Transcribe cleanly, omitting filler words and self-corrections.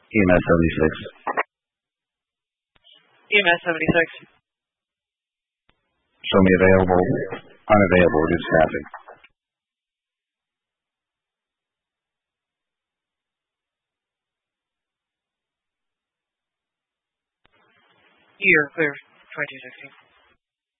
EMS 76. EMS 76. Show me available, unavailable, reduced staffing. You're clear. 2216.